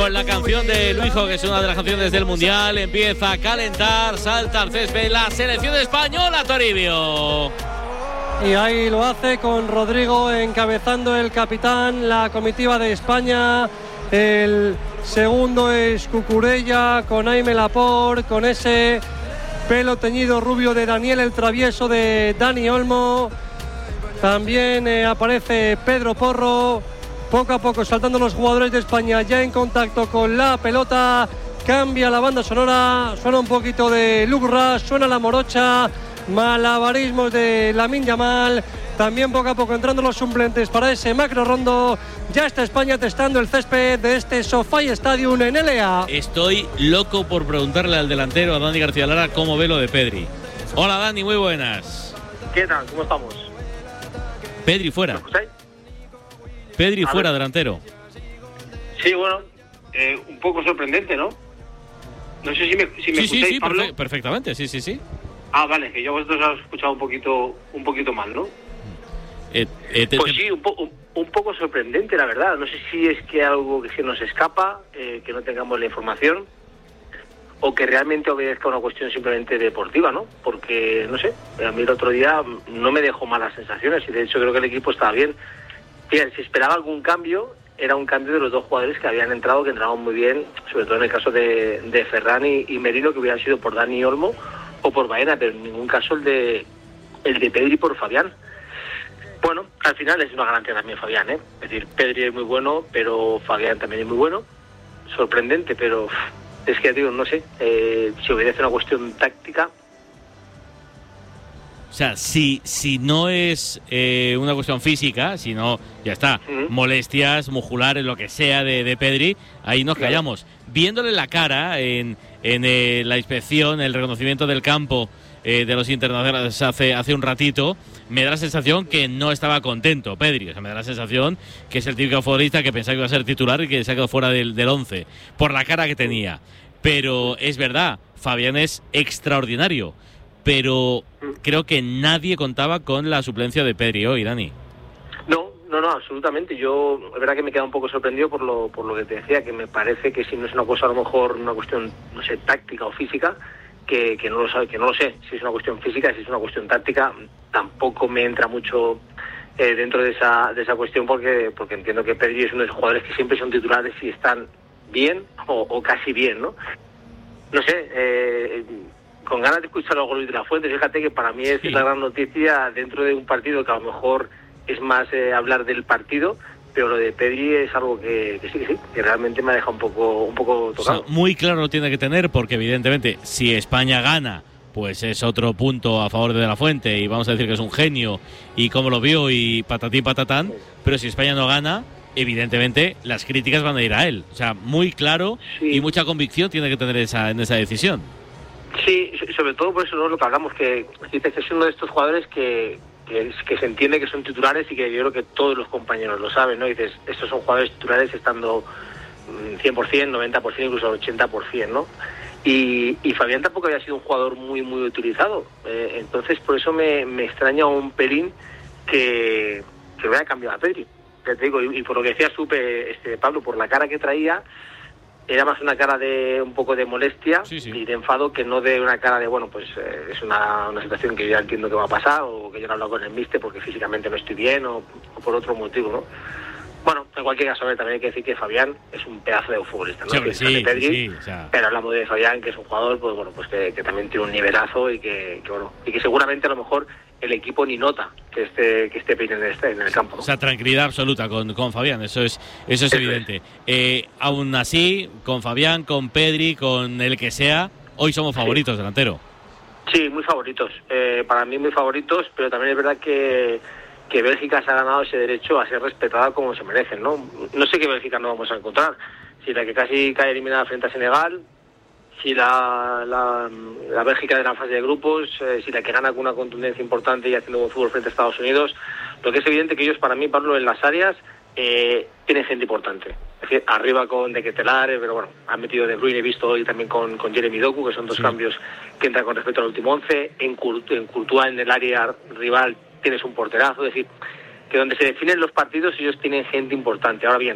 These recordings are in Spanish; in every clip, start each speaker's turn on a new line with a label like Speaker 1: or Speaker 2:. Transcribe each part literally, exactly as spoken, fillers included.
Speaker 1: con la canción de Luijo, que es una de las canciones del Mundial. Empieza a calentar, salta al césped la selección española, Toribio.
Speaker 2: Y ahí lo hace con Rodrigo encabezando el capitán, la comitiva de España. El segundo es Cucurella con Aimé Laporte, con ese pelo teñido rubio de Daniel el Travieso de Dani Olmo. También eh, aparece Pedro Porro. Poco a poco saltando los jugadores de España ya en contacto con la pelota. Cambia la banda sonora, suena un poquito de Lugra, suena la morocha. Malabarismos de Lamine Yamal. También poco a poco entrando los suplentes para ese macro rondo. Ya está España testando el césped de este SoFi Stadium en L A.
Speaker 1: Estoy loco por preguntarle al delantero, a Dani García Lara, cómo ve lo de Pedri. Hola Dani, muy buenas.
Speaker 3: ¿Qué tal? ¿Cómo estamos?
Speaker 1: Pedri fuera.
Speaker 3: ¿Me escucháis?
Speaker 1: Pedri
Speaker 3: A
Speaker 1: fuera,
Speaker 3: ver.
Speaker 1: delantero.
Speaker 3: Sí, bueno, eh, un poco sorprendente, ¿no? No sé si me, si me
Speaker 1: Sí,
Speaker 3: escucháis,
Speaker 1: sí, sí,
Speaker 3: Pablo.
Speaker 1: perfe- perfectamente, sí, sí, sí.
Speaker 3: Ah, vale, que yo vosotros os he escuchado un poquito, un poquito mal, ¿no?
Speaker 1: Eh, eh, te-
Speaker 3: Pues
Speaker 1: te-
Speaker 3: sí, un, po- un, un poco sorprendente, la verdad. No sé si es que algo que se nos escapa, eh, que no tengamos la información, o que realmente obedezca a una cuestión simplemente deportiva, ¿no? Porque, no sé, a mí el otro día no me dejó malas sensaciones y de hecho creo que el equipo estaba bien. Bien, si esperaba algún cambio, era un cambio de los dos jugadores que habían entrado, que entraban muy bien, sobre todo en el caso de, de Ferran y, y Merino, que hubieran sido por Dani Olmo o por Baena, pero en ningún caso el de el de Pedri por Fabián. Bueno, al final es una garantía también Fabián, ¿eh? Es decir, Pedri es muy bueno, pero Fabián también es muy bueno. Sorprendente, pero es que, digo, no sé, eh, si obedece a una cuestión táctica.
Speaker 1: O sea, si, si no es eh, una cuestión física, si no, ya está,
Speaker 3: Ujú.
Speaker 1: molestias musculares, lo que sea de, de Pedri, ahí nos
Speaker 3: Claro.
Speaker 1: callamos. Viéndole la cara en, en eh, la inspección, el reconocimiento del campo eh, de los internacionales hace, hace un ratito, me da la sensación que no estaba contento Pedri. O sea, me da la sensación que es el típico futbolista que pensaba que iba a ser titular y que se ha quedado fuera del, del once, por la cara que tenía. Pero es verdad, Fabián es extraordinario. Pero creo que nadie contaba con la suplencia de Pedri hoy, Dani.
Speaker 3: No, no, no, absolutamente. Yo, es verdad que me queda un poco sorprendido por lo, por lo que te decía, que me parece que si no es una cosa, a lo mejor una cuestión, no sé, táctica o física, que, que no lo sabe, que no lo sé. Si es una cuestión física, si es una cuestión táctica, tampoco me entra mucho eh, dentro de esa, de esa cuestión, porque, porque entiendo que Pedri es uno de esos jugadores que siempre son titulares y están bien o, o casi bien, ¿no? No sé, eh, con ganas de escuchar algo Luis de la Fuente. Fíjate que para mí es
Speaker 1: Sí.
Speaker 3: una gran noticia dentro de un partido que a lo mejor es más eh, hablar del partido, pero lo de Pedri es algo que, que sí, que sí, que realmente me ha dejado un poco, un poco
Speaker 1: O sea,
Speaker 3: tocado.
Speaker 1: muy claro lo tiene que tener, porque evidentemente si España gana, pues es otro punto a favor de De la Fuente y vamos a decir que es un genio y cómo lo vio y patatín patatán. Pero si España no gana, evidentemente las críticas van a ir a él. O sea, muy claro
Speaker 3: Sí.
Speaker 1: y mucha convicción tiene que tener esa en esa decisión.
Speaker 3: Sí, so- sobre todo por eso, ¿no? Lo que hablamos, que dices que es uno de estos jugadores que, que, es- que se entiende que son titulares y que yo creo que todos los compañeros lo saben, ¿no? Dices, estos son jugadores titulares estando mm, cien por ciento, noventa por ciento, incluso ochenta por ciento, ¿no? Y, y Fabián tampoco había sido un jugador muy, muy utilizado. Eh, entonces, por eso me, me extraña un pelín que, que hubiera cambiado a Pedri. Ya te digo, y, y por lo que decía, supe, este, Pablo, por la cara que traía, era más una cara de un poco de molestia
Speaker 1: Sí, sí.
Speaker 3: y de enfado, que no de una cara de, bueno, pues eh, es una, una situación que yo ya entiendo que va a pasar, o que yo no he hablado con el míster porque físicamente no estoy bien, o, o por otro motivo, ¿no? Bueno, en cualquier caso, a ver, también hay que decir que Fabián es un pedazo de futbolista, ¿no?
Speaker 1: Sí, hombre,
Speaker 3: Que
Speaker 1: sí,
Speaker 3: es de Pedri,
Speaker 1: sí, sí, o sea.
Speaker 3: pero hablamos de Fabián, que es un jugador, pues bueno, pues que, que también tiene un nivelazo y que, que, bueno, y que seguramente a lo mejor el equipo ni nota que esté que esté Pedri en, este, en el campo, ¿no?
Speaker 1: O sea, tranquilidad absoluta con, con Fabián, eso es eso es
Speaker 3: Eso
Speaker 1: evidente. Eh, aún así, con Fabián, con Pedri, con el que sea, hoy somos favoritos, delantero.
Speaker 3: Sí, muy favoritos. Eh, para mí muy favoritos, pero también es verdad que, que Bélgica se ha ganado ese derecho a ser respetada como se merecen, ¿no? No sé qué Bélgica no vamos a encontrar. Si la que casi cae eliminada frente a Senegal, si la, la, la Bélgica de la fase de grupos, eh, si la que gana con una contundencia importante y haciendo buen fútbol frente a Estados Unidos. Lo que es evidente que ellos, para mí, Pablo, en las áreas eh, tienen gente importante. Es decir, arriba con De Ketelaere, pero bueno, han metido De Bruyne, he visto hoy también con, con Jeremy Doku, que son dos
Speaker 1: Sí.
Speaker 3: cambios que entran con respecto al último once. En, Courtois, en Courtois, en el área rival, tienes un porterazo. Es decir, que donde se definen los partidos ellos tienen gente importante. Ahora bien,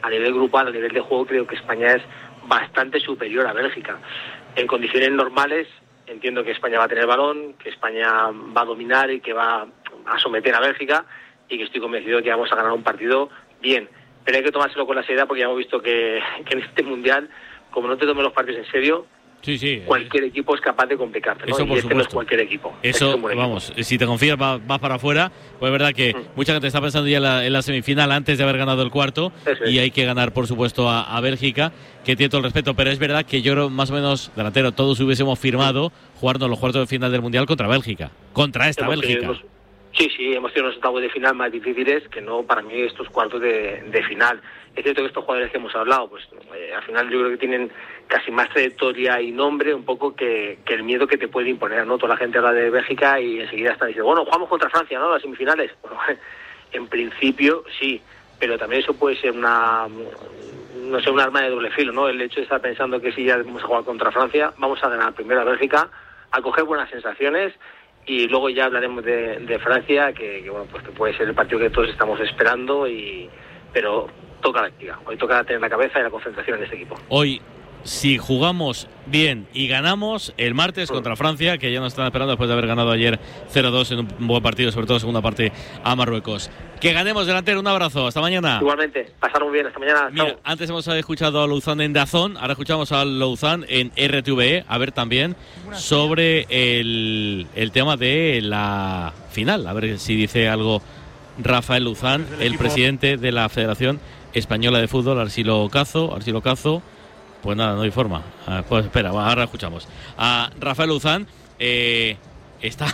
Speaker 3: a nivel grupal, a nivel de juego, creo que España es bastante superior a Bélgica. En condiciones normales entiendo que España va a tener balón, que España va a dominar y que va a someter a Bélgica, y que estoy convencido de que vamos a ganar un partido bien. Pero hay que tomárselo con la seriedad, porque ya hemos visto que, que en este Mundial, como no te tomes los partidos en serio,
Speaker 1: sí, sí,
Speaker 3: cualquier eh, equipo es capaz de complicarte, ¿no?
Speaker 1: Eso,
Speaker 3: Y
Speaker 1: por
Speaker 3: este
Speaker 1: supuesto.
Speaker 3: no es cualquier equipo.
Speaker 1: Eso,
Speaker 3: es un buen
Speaker 1: vamos,
Speaker 3: equipo.
Speaker 1: si te confías vas, vas para afuera, pues es verdad que mm. mucha gente está pensando ya en la, en la semifinal antes de haber ganado el cuarto,
Speaker 3: Eso
Speaker 1: y
Speaker 3: es.
Speaker 1: hay que ganar, por supuesto, a, a Bélgica, que tiene todo el respeto, pero es verdad que yo creo, más o menos, delantero, todos hubiésemos firmado jugarnos los cuartos de final del Mundial contra Bélgica, contra esta
Speaker 3: Hemos
Speaker 1: Bélgica.
Speaker 3: tenido, sí, sí, hemos tenido unos octavos de final más difíciles que no, para mí, estos cuartos de, de final. Es cierto que estos jugadores que hemos hablado, pues eh, al final yo creo que tienen casi más trayectoria y nombre un poco que, que el miedo que te puede imponer, ¿no? Toda la gente habla de Bélgica y enseguida está diciendo, bueno, jugamos contra Francia, ¿no? Las semifinales. Bueno, en principio sí, pero también eso puede ser una, no sé, un arma de doble filo, ¿no? El hecho de estar pensando que si ya vamos a jugar contra Francia, vamos a ganar primero a Bélgica, a coger buenas sensaciones, y luego ya hablaremos de, de Francia, que, que bueno, pues que puede ser el partido que todos estamos esperando, y pero toca la actividad. Hoy toca tener la cabeza y la concentración en este equipo.
Speaker 1: Hoy, si jugamos bien y ganamos el martes contra Francia, que ya nos están esperando después de haber ganado ayer cero dos en un buen partido, sobre todo segunda parte a Marruecos. Que ganemos, delantero, un abrazo, hasta mañana.
Speaker 3: Igualmente, pasaron muy bien, hasta mañana.
Speaker 1: Mira,
Speaker 3: chao.
Speaker 1: antes hemos escuchado a Louzán en Dazón, ahora escuchamos a Louzán en R T V E, a ver también sobre el, el tema de la final, a ver si dice algo Rafael Louzán, el presidente de la Federación Española de Fútbol, Arsilo Cazo, Arsilo Cazo. Pues nada, no hay forma. Ah, pues espera, ahora escuchamos. A Rafael Louzán, eh, está,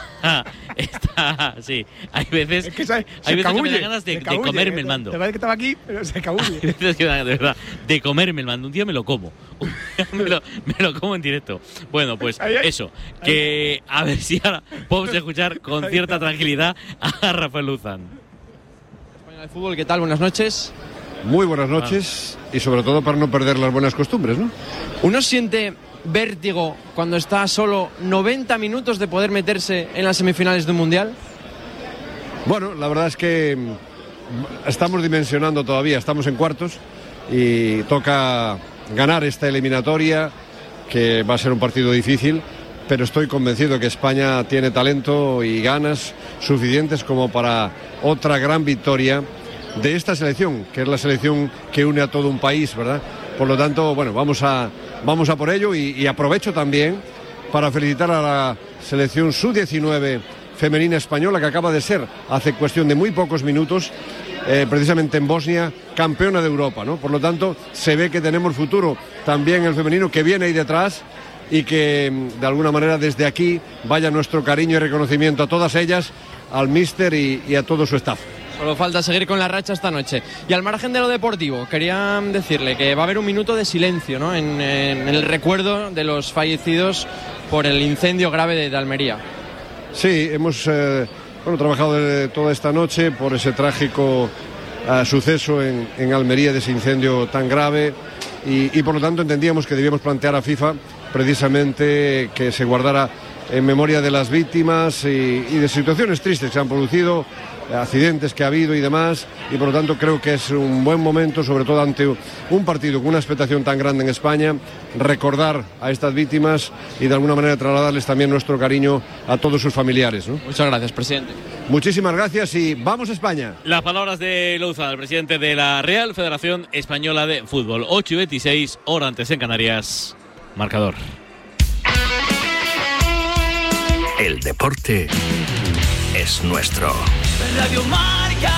Speaker 1: está, sí, hay veces,
Speaker 4: es que se,
Speaker 1: hay
Speaker 4: se
Speaker 1: veces
Speaker 4: cabulle,
Speaker 1: que me da ganas de,
Speaker 4: cabulle,
Speaker 1: de comerme
Speaker 4: eh,
Speaker 1: el mando.
Speaker 4: Te parece que estaba aquí, pero se cabulle.
Speaker 1: Hay veces que me da, de verdad, de comerme el mando. Un día me lo como. Un día me, lo, me lo como en directo. Bueno, pues
Speaker 4: ahí, ahí,
Speaker 1: eso, que a ver si ahora podemos escuchar con cierta tranquilidad a Rafael Louzán.
Speaker 5: España de Fútbol, ¿qué tal? Buenas noches.
Speaker 6: Muy buenas noches, ah. y sobre todo para no perder las buenas costumbres, ¿no?
Speaker 5: ¿Uno siente vértigo cuando está a solo noventa minutos de poder meterse en las semifinales de un Mundial?
Speaker 6: Bueno, la verdad es que estamos dimensionando todavía, estamos en cuartos y toca ganar esta eliminatoria, que va a ser un partido difícil, pero estoy convencido que España tiene talento y ganas suficientes como para otra gran victoria de esta selección, que es la selección que une a todo un país, ¿verdad? Por lo tanto, bueno, vamos a, vamos a por ello, y, y aprovecho también para felicitar a la selección sub diecinueve femenina española, que acaba de ser, hace cuestión de muy pocos minutos, eh, precisamente en Bosnia, campeona de Europa, ¿no? Por lo tanto, se ve que tenemos futuro también el femenino, que viene ahí detrás, y que de alguna manera desde aquí vaya nuestro cariño y reconocimiento a todas ellas, al míster y, y a todo su staff.
Speaker 5: Solo falta seguir con la racha esta noche. Y al margen de lo deportivo, quería decirle que va a haber un minuto de silencio, ¿no? en, en el recuerdo de los fallecidos por el incendio grave de, de Almería.
Speaker 6: Sí, hemos eh, bueno, trabajado de, toda esta noche por ese trágico uh, suceso en, en Almería, de ese incendio tan grave, y, y por lo tanto entendíamos que debíamos plantear a FIFA precisamente que se guardara en memoria de las víctimas y, y de situaciones tristes que se han producido, accidentes que ha habido y demás, y por lo tanto creo que es un buen momento, sobre todo ante un partido con una expectación tan grande en España, recordar a estas víctimas y de alguna manera trasladarles también nuestro cariño a todos sus familiares, ¿no?
Speaker 5: Muchas gracias, presidente.
Speaker 6: Muchísimas gracias y ¡vamos a España!
Speaker 1: Las palabras de Louzán, el presidente de la Real Federación Española de Fútbol. Ocho y veintiséis, hora antes en Canarias. Marcador.
Speaker 7: El deporte es nuestro.
Speaker 8: Radio Marca.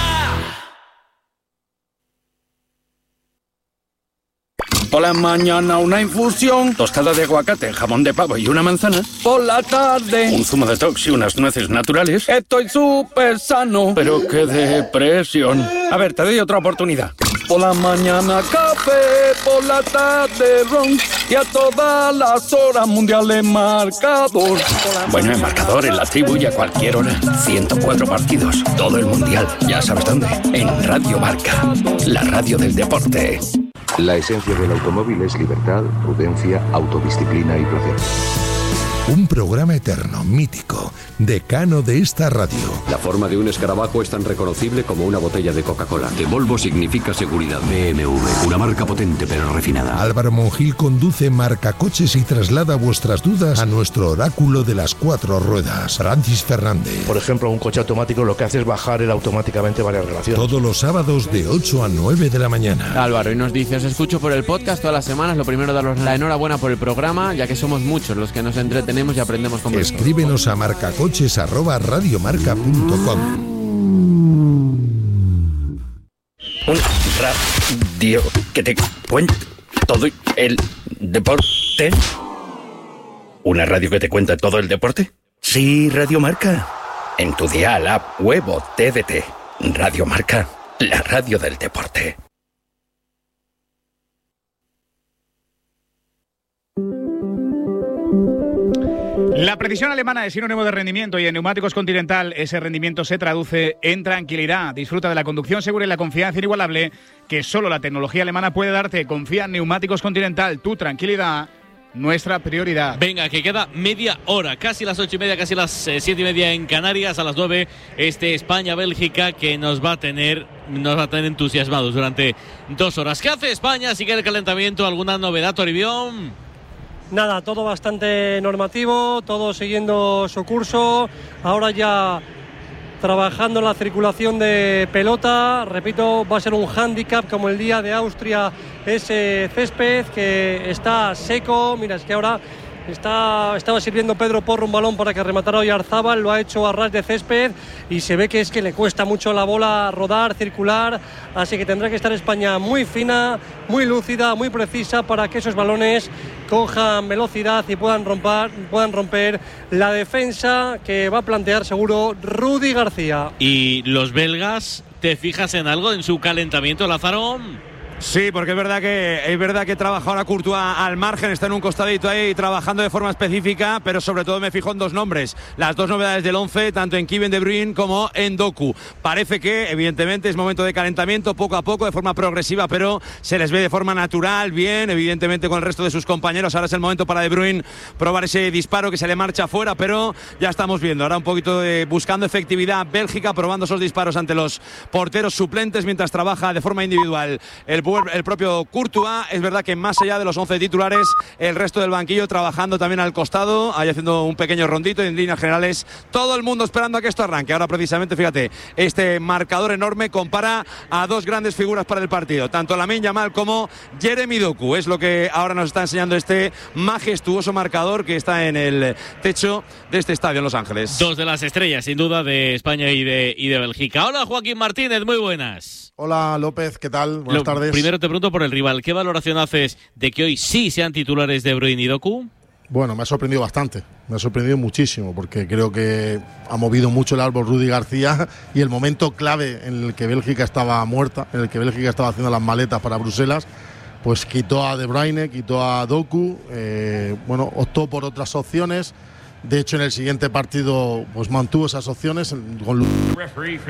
Speaker 7: Por la mañana una infusión, tostada de aguacate, jamón de pavo y una manzana. Por la tarde un zumo de tox y unas nueces naturales. Estoy súper sano, pero qué depresión. A ver, te doy otra oportunidad. Por la mañana café, por la tarde ron, y a todas las horas mundiales marcador. Bueno, en marcador, en la tribu y a cualquier hora. ciento cuatro partidos, todo el mundial. Ya sabes dónde. En Radio Marca, la radio del deporte.
Speaker 9: La esencia del automóvil es libertad, prudencia, autodisciplina y placer.
Speaker 4: Un programa eterno, mítico, decano de esta radio.
Speaker 9: La forma de un escarabajo es tan reconocible como una botella de Coca-Cola. Que Volvo significa seguridad. B M W, una marca potente pero refinada.
Speaker 4: Álvaro Monjil conduce Marca Coches y traslada vuestras dudas a nuestro oráculo de las cuatro ruedas, Francis Fernández.
Speaker 10: Por ejemplo, un coche automático lo que hace es bajar él automáticamente varias relaciones.
Speaker 4: Todos los sábados de ocho a nueve de la mañana.
Speaker 5: Álvaro, y nos dice, os escucho por el podcast todas las semanas. Lo primero, daros la enhorabuena por el programa, ya que somos muchos los que nos entretenemos y aprendemos con vosotros.
Speaker 4: Escríbenos a marcacoches arroba radiomarca punto com.
Speaker 7: Un radio que te cuente todo el deporte. ¿Una radio que te cuenta todo el deporte? Sí, Radio Marca. En tu dial, app, web o T D T. Radio Marca, la radio del deporte.
Speaker 11: La precisión alemana es sinónimo de rendimiento y en Neumáticos Continental ese rendimiento se traduce en tranquilidad. Disfruta de la conducción segura y la confianza inigualable que solo la tecnología alemana puede darte. Confía en Neumáticos Continental, tu tranquilidad, nuestra prioridad.
Speaker 1: Venga, que queda media hora, casi las ocho y media, casi las eh, siete y media en Canarias, a las nueve, este España-Bélgica que nos va a tener, nos va a tener entusiasmados durante dos horas. ¿Qué hace España? ¿Sigue el calentamiento? ¿Alguna novedad, Toribión?
Speaker 2: Nada, todo bastante normativo, todo siguiendo su curso. Ahora ya trabajando en la circulación de pelota. Repito, va a ser un hándicap como el día de Austria, ese césped que está seco. Mira, es que ahora está, estaba sirviendo Pedro Porro un balón para que rematara Oyarzábal, lo ha hecho a ras de césped y se ve que es que le cuesta mucho la bola rodar, circular, así que tendrá que estar España muy fina, muy lúcida, muy precisa para que esos balones cojan velocidad y puedan romper, puedan romper la defensa que va a plantear seguro Rudy García.
Speaker 1: ¿Y los belgas, te fijas en algo en su calentamiento, Lázaro?
Speaker 12: Sí, porque es verdad que es verdad que trabaja ahora Courtois al margen, está en un costadito ahí trabajando de forma específica, pero sobre todo me fijo en dos nombres, las dos novedades del once, tanto en Kevin De Bruyne como en Doku. Parece que evidentemente es momento de calentamiento, poco a poco, de forma progresiva, pero se les ve de forma natural, bien, evidentemente con el resto de sus compañeros. Ahora es el momento para De Bruyne probar ese disparo que se le marcha afuera, pero ya estamos viendo ahora un poquito de buscando efectividad Bélgica, probando esos disparos ante los porteros suplentes mientras trabaja de forma individual el el propio Courtois. Es verdad que más allá de los once titulares, el resto del banquillo trabajando también al costado, ahí haciendo un pequeño rondito y en líneas generales todo el mundo esperando a que esto arranque. Ahora precisamente, fíjate, este marcador enorme compara a dos grandes figuras para el partido, tanto Lamine Yamal como Jeremy Doku. Es lo que ahora nos está enseñando este majestuoso marcador que está en el techo de este estadio en Los Ángeles.
Speaker 1: Dos de las estrellas, sin duda, de España y de, y de Bélgica. Hola, Joaquín Martínez, muy buenas.
Speaker 13: Hola López, ¿qué tal? Buenas
Speaker 1: Lo,
Speaker 13: tardes.
Speaker 1: Primero te pregunto por el rival. ¿Qué valoración haces de que hoy sí sean titulares De Bruyne y Doku?
Speaker 13: Bueno, me ha sorprendido bastante, me ha sorprendido muchísimo, porque creo que ha movido mucho el árbol Rudy García y el momento clave en el que Bélgica estaba muerta, en el que Bélgica estaba haciendo las maletas para Bruselas, pues quitó a De Bruyne, quitó a Doku, eh, bueno, optó por otras opciones. De hecho, en el siguiente partido pues mantuvo esas opciones con Lu-
Speaker 1: Hola,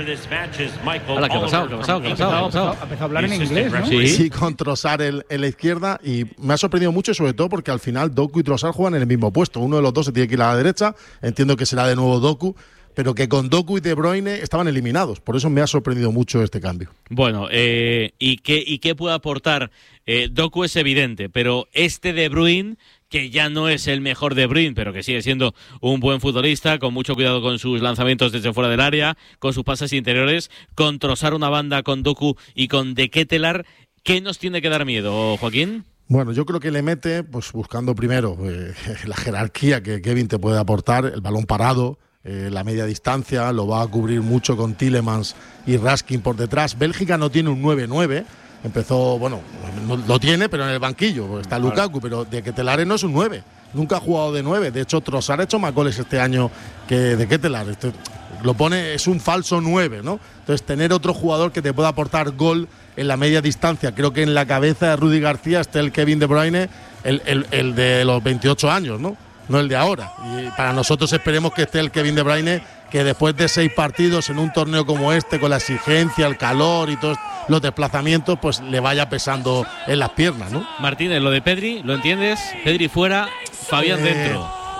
Speaker 1: ¿qué ha pasado? ¿Qué ha pasado? ¿Qué ha pasado? ¿Qué ha pasado?
Speaker 11: Ha empezado a hablar en inglés, ¿no?
Speaker 1: Sí,
Speaker 13: sí, con Trossard en, en la izquierda, y me ha sorprendido mucho, sobre todo porque al final Doku y Trossard juegan en el mismo puesto. Uno de los dos se tiene que ir a la derecha, entiendo que será de nuevo Doku, pero que con Doku y De Bruyne estaban eliminados. Por eso me ha sorprendido mucho este cambio.
Speaker 1: Bueno, eh, ¿y qué, y qué puede aportar? Eh, Doku es evidente, pero este De Bruyne, que ya no es el mejor De Bruyne, pero que sigue siendo un buen futbolista, con mucho cuidado con sus lanzamientos desde fuera del área, con sus pases interiores, con Trossard una banda con Doku y con De Ketelaere. ¿Qué nos tiene que dar miedo, Joaquín?
Speaker 13: Bueno, yo creo que le mete, pues buscando primero eh, la jerarquía que Kevin te puede aportar, el balón parado, eh, la media distancia, lo va a cubrir mucho con Tielemans y Raskin por detrás. Bélgica no tiene un nueve nueve. Empezó, bueno, no, lo tiene, pero en el banquillo. Está Lukaku, pero De Ketelaere no es un nueve. Nunca ha jugado de nueve. De hecho, Trossard ha hecho más goles este año que De Ketelaere. Este, lo pone, es un falso nueve, ¿no? Entonces, tener otro jugador que te pueda aportar gol en la media distancia. Creo que en la cabeza de Rudy García está el Kevin De Bruyne, el, el, el de los veintiocho años, ¿no? No el de ahora. Y para nosotros esperemos que esté el Kevin De Bruyne, que después de seis partidos en un torneo como este, con la exigencia, el calor y todos los desplazamientos, pues le vaya pesando en las piernas, ¿no?
Speaker 1: Martínez, lo de Pedri, ¿lo entiendes? Pedri fuera, Fabián
Speaker 13: eh,
Speaker 1: dentro.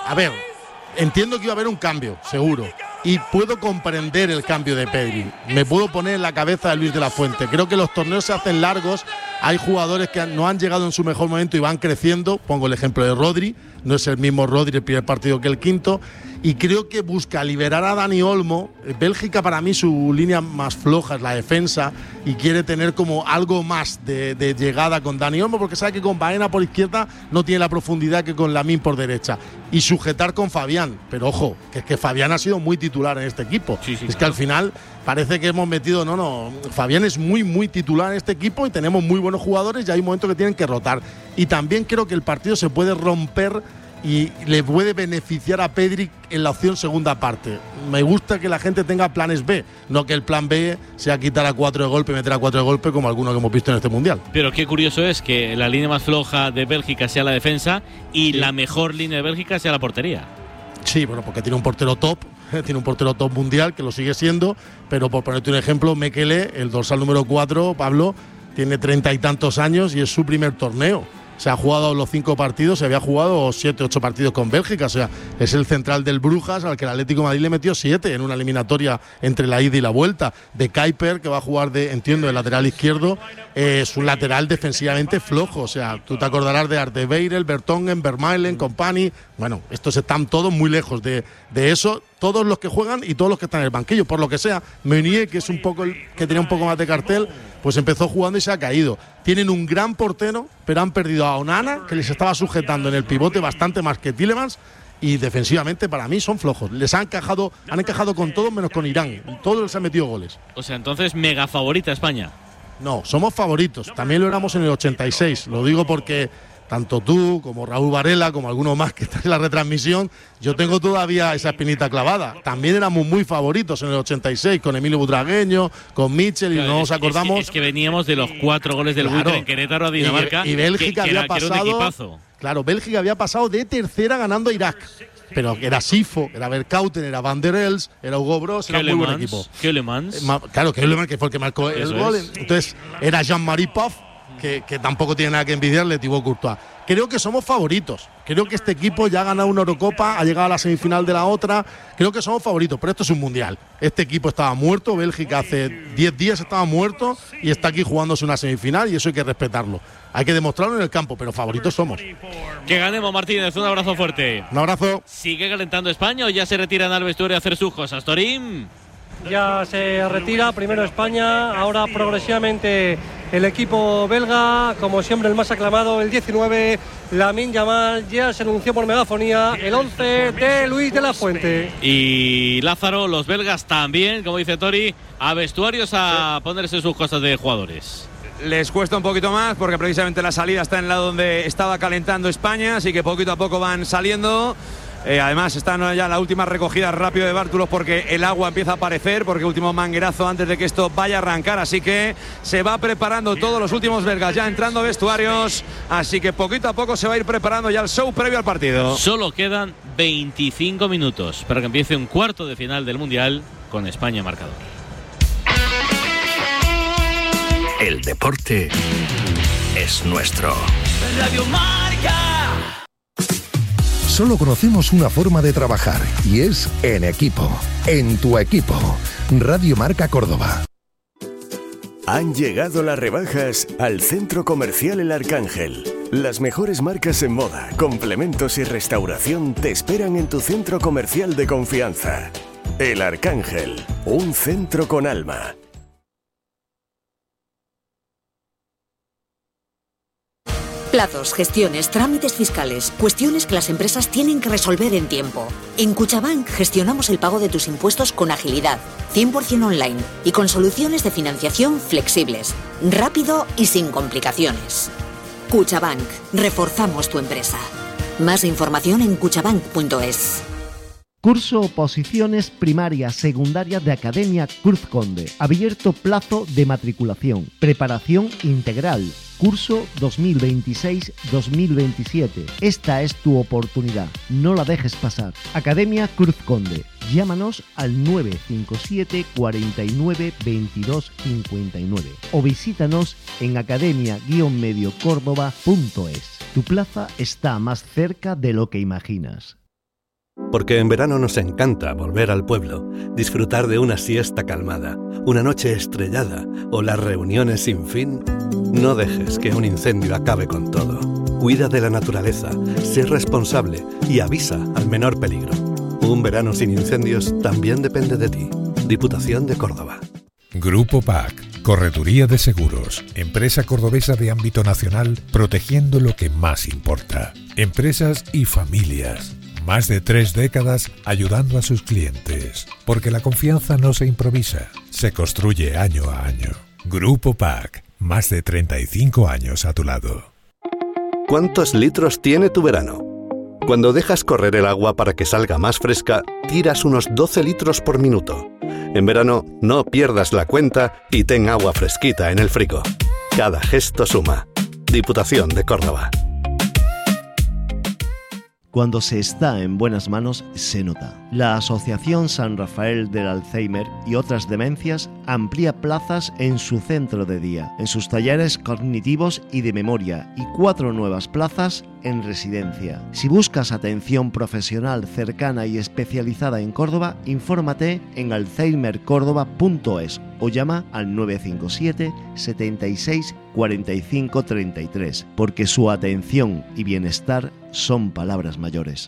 Speaker 13: a ver, entiendo que iba a haber un cambio, seguro. Y puedo comprender el cambio de Pedri. Me puedo poner en la cabeza de Luis de la Fuente. Creo que los torneos se hacen largos. Hay jugadores que no han llegado en su mejor momento y van creciendo. Pongo el ejemplo de Rodri. No es el mismo Rodri el primer partido que el quinto. Y creo que busca liberar a Dani Olmo. Bélgica, para mí, su línea más floja es la defensa. Y quiere tener como algo más de, de llegada con Dani Olmo, porque sabe que con Baena por izquierda no tiene la profundidad que con Lamine por derecha. Y sujetar con Fabián. Pero ojo, que es que Fabián ha sido muy titular en este equipo. Sí, sí, es claro. Que al final parece que hemos metido, no, no, Fabián es muy, muy titular en este equipo y tenemos muy buenos jugadores y hay momentos que tienen que rotar. Y también creo que el partido se puede romper y le puede beneficiar a Pedri en la opción segunda parte. Me gusta que la gente tenga planes B, no que el plan B sea quitar a cuatro de golpe y meter a cuatro de golpe como algunos que hemos visto en este Mundial.
Speaker 1: Pero qué curioso es que la línea más floja de Bélgica sea la defensa y sí. La mejor línea de Bélgica sea la portería.
Speaker 13: Sí, bueno, porque tiene un portero top, tiene un portero top mundial que lo sigue siendo, pero por ponerte un ejemplo, Mekele, el dorsal número cuatro, Pablo, tiene treinta y tantos años y es su primer torneo. Se ha jugado los cinco partidos, se había jugado siete, ocho partidos con Bélgica, o sea, es el central del Brujas al que el Atlético de Madrid le metió siete en una eliminatoria entre la ida y la vuelta. De Kuiper, que va a jugar de, entiendo, de lateral izquierdo, eh, es un lateral defensivamente flojo, o sea, tú te acordarás de Ardeveirel, Vertonghen, Vermaelen, Company, bueno, estos están todos muy lejos de, de eso, todos los que juegan y todos los que están en el banquillo, por lo que sea. Meunier, que es un poco el que tenía un poco más de cartel, pues empezó jugando y se ha caído. Tienen un gran portero, pero han perdido a Onana, que les estaba sujetando en el pivote bastante más que Tielemans, y defensivamente para mí son flojos. Les han encajado, han encajado con todos menos con Irán. Todos les han metido goles.
Speaker 1: O sea, entonces mega favorita España.
Speaker 13: No, somos favoritos. También lo éramos en el ochenta y seis. Lo digo porque tanto tú como Raúl Varela, como alguno más que está en la retransmisión, yo tengo todavía esa espinita clavada. También éramos muy favoritos en el ochenta y seis, con Emilio Butragueño, con Mitchell, claro, y no nos acordamos.
Speaker 1: Es que, es que veníamos de los cuatro goles del claro. Buitre en Querétaro a Dinamarca.
Speaker 13: Y, y Bélgica
Speaker 1: que,
Speaker 13: había
Speaker 1: que era,
Speaker 13: pasado. Claro, Bélgica había pasado de tercera ganando a Irak. Pero era Sifo, era Verkauten, era Van der Els, era Hugo Bros, era un muy buen equipo.
Speaker 1: Keulemans.
Speaker 13: Eh, claro, Keulemans, que fue el que marcó Eso el gol. Es. Entonces, era Jean-Marie Paf, que, que tampoco tiene nada que envidiarle, Thibaut Courtois. Creo que somos favoritos. Creo que este equipo ya ha ganado una Eurocopa, ha llegado a la semifinal de la otra. Creo que somos favoritos, pero esto es un mundial. Este equipo estaba muerto, Bélgica hace diez días estaba muerto y está aquí jugándose una semifinal y eso hay que respetarlo. Hay que demostrarlo en el campo, pero favoritos somos.
Speaker 1: Que ganemos, Martínez. Un abrazo fuerte.
Speaker 13: Un abrazo.
Speaker 1: ¿Sigue calentando España o ya se retiran al vestuario a hacer sus cosas, Torín?
Speaker 2: Ya se retira, primero España, ahora progresivamente el equipo belga, como siempre el más aclamado, el diecinueve, Lamine Yamal. Ya se anunció por megafonía el once de Luis de la Fuente.
Speaker 1: Y Lázaro, los belgas también, como dice Tori, a vestuarios a sí. ponerse sus cosas de jugadores.
Speaker 12: Les cuesta un poquito más porque precisamente la salida está en el lado donde estaba calentando España, así que poquito a poco van saliendo. Eh, además están ya la última recogida rápido de bártulos porque el agua empieza a aparecer, porque último manguerazo antes de que esto vaya a arrancar, así que se va preparando todos los últimos belgas ya entrando a vestuarios, así que poquito a poco se va a ir preparando ya el show previo al partido.
Speaker 1: Solo quedan veinticinco minutos para que empiece un cuarto de final del Mundial con España marcador.
Speaker 14: El deporte es nuestro.
Speaker 8: Radio Marca.
Speaker 4: Solo conocemos una forma de trabajar y es en equipo, en tu equipo. Radio Marca Córdoba.
Speaker 15: Han llegado las rebajas al Centro Comercial El Arcángel. Las mejores marcas en moda, complementos y restauración te esperan en tu centro comercial de confianza. El Arcángel, un centro con alma.
Speaker 16: Plazos, gestiones, trámites fiscales, cuestiones que las empresas tienen que resolver en tiempo. En Cuchabank gestionamos el pago de tus impuestos con agilidad, cien por ciento online y con soluciones de financiación flexibles, rápido y sin complicaciones. Cuchabank, reforzamos tu empresa. Más información en cuchabank punto es.
Speaker 17: Curso Oposiciones Primarias Secundarias de Academia Cruz Conde. Abierto plazo de matriculación. Preparación integral. Curso dos mil veintiséis dos mil veintisiete. Esta es tu oportunidad. No la dejes pasar. Academia Cruz Conde. Llámanos al nueve cinco siete, cuarenta y nueve, veintidós cincuenta y nueve o visítanos en academia guion medio córdoba punto es. Tu plaza está más cerca de lo que imaginas.
Speaker 18: Porque en verano nos encanta volver al pueblo, disfrutar de una siesta calmada, una noche estrellada o las reuniones sin fin. No dejes que un incendio acabe con todo. Cuida de la naturaleza, sé responsable y avisa al menor peligro. Un verano sin incendios también depende de ti. Diputación de Córdoba.
Speaker 19: Grupo P A C, Correduría de Seguros, empresa cordobesa de ámbito nacional, protegiendo lo que más importa. Empresas y familias. Más de tres décadas ayudando a sus clientes. Porque la confianza no se improvisa, se construye año a año. Grupo P A C, más de treinta y cinco años a tu lado.
Speaker 18: ¿Cuántos litros tiene tu verano? Cuando dejas correr el agua para que salga más fresca, tiras unos doce litros por minuto. En verano, no pierdas la cuenta y ten agua fresquita en el frigo. Cada gesto suma. Diputación de Córdoba.
Speaker 17: Cuando se está en buenas manos, se nota. La Asociación San Rafael del Alzheimer y otras demencias amplía plazas en su centro de día, en sus talleres cognitivos y de memoria, y cuatro nuevas plazas en residencia. Si buscas atención profesional cercana y especializada en Córdoba, infórmate en alzheimer córdoba punto es o llama al nueve cinco siete, setenta y seis, cuarenta y cinco, treinta y tres, porque su atención y bienestar son palabras mayores.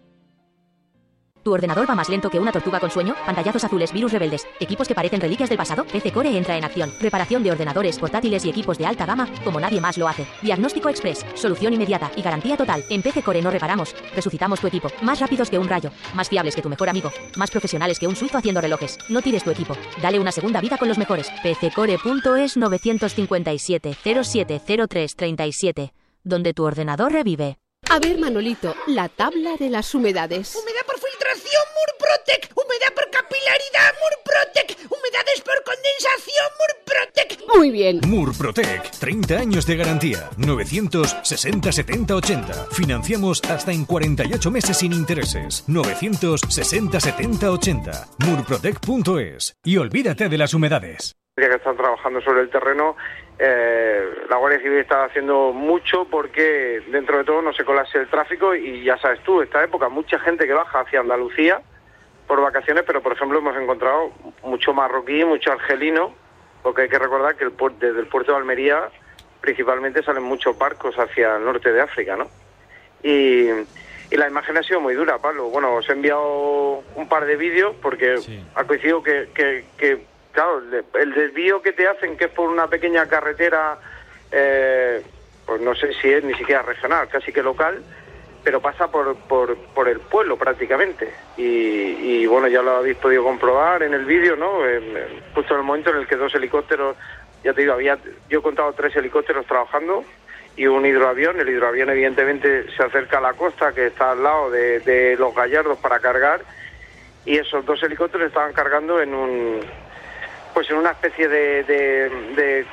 Speaker 20: ¿Tu ordenador va más lento que una tortuga con sueño? Pantallazos azules, virus rebeldes, equipos que parecen reliquias del pasado. P C Core entra en acción. Reparación de ordenadores, portátiles y equipos de alta gama, como nadie más lo hace. Diagnóstico express, solución inmediata y garantía total. En P C Core no reparamos, resucitamos tu equipo. Más rápidos que un rayo, más fiables que tu mejor amigo, más profesionales que un suizo haciendo relojes. No tires tu equipo, dale una segunda vida con los mejores. P C Core punto es nueve cinco siete, cero siete cero tres, treinta y siete, donde tu ordenador revive.
Speaker 21: A ver, Manolito, la tabla de las humedades.
Speaker 22: Humedad por filtración, Murprotec. Humedad por capilaridad, Murprotec. Humedades por condensación, Murprotec.
Speaker 21: Muy bien.
Speaker 23: Murprotec, treinta años de garantía. novecientos sesenta, setenta, ochenta. Financiamos hasta en cuarenta y ocho meses sin intereses. novecientos sesenta, setenta, ochenta. Murprotec punto es. Y olvídate de las humedades.
Speaker 24: Ya que están trabajando sobre el terreno, eh, la Guardia Civil está haciendo mucho porque dentro de todo no se colase el tráfico y ya sabes tú, esta época mucha gente que baja hacia Andalucía por vacaciones, pero por ejemplo hemos encontrado mucho marroquí, mucho argelino, porque hay que recordar que el puerto, desde el puerto de Almería principalmente salen muchos barcos hacia el norte de África, ¿no? Y, y la imagen ha sido muy dura, Pablo. Bueno, os he enviado un par de vídeos porque sí. ha coincidido que... que, que Claro, el desvío que te hacen, que es por una pequeña carretera, eh, pues no sé si es ni siquiera regional, casi que local, pero pasa por por, por el pueblo prácticamente. Y, y bueno, ya lo habéis podido comprobar en el vídeo, ¿no? En, justo en el momento en el que dos helicópteros, ya te digo, había yo he contado tres helicópteros trabajando y un hidroavión. El hidroavión evidentemente se acerca a la costa, que está al lado de, de Los Gallardos, para cargar, y esos dos helicópteros estaban cargando en un... pues en una especie de de, de,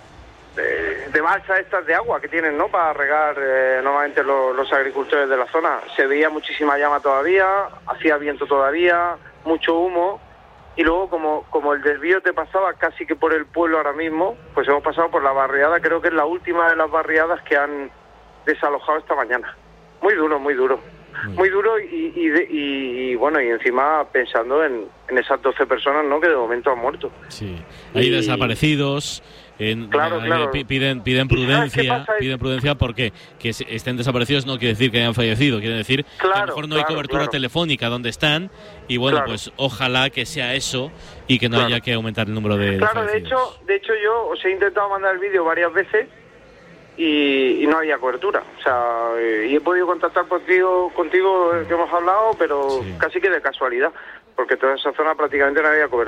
Speaker 24: de, de balsa estas de agua que tienen, ¿no?, para regar eh, normalmente lo, los agricultores de la zona. Se veía muchísima llama todavía, hacía viento todavía, mucho humo, y luego como, como el desvío te pasaba casi que por el pueblo ahora mismo, pues hemos pasado por la barriada, creo que es la última de las barriadas que han desalojado esta mañana. Muy duro, muy duro. Muy duro y, y, de, y, y bueno, y encima pensando en, en esas doce personas, ¿no?, que de momento han muerto.
Speaker 1: Sí, hay y... desaparecidos. En,
Speaker 24: claro,
Speaker 1: en,
Speaker 24: claro.
Speaker 1: Piden, piden prudencia, piden prudencia porque que estén desaparecidos no quiere decir que hayan fallecido, quiere decir
Speaker 24: claro,
Speaker 1: que a lo mejor no
Speaker 24: claro,
Speaker 1: hay cobertura
Speaker 24: claro.
Speaker 1: telefónica donde están y bueno, claro. pues ojalá que sea eso y que no claro. haya que aumentar el número de
Speaker 24: Claro,
Speaker 1: de
Speaker 24: de hecho, de hecho yo os he intentado mandar el vídeo varias veces y, y no había cobertura, o sea, y he podido contactar contigo, contigo que hemos hablado, pero sí. casi que de casualidad, porque toda esa zona prácticamente no había cobertura.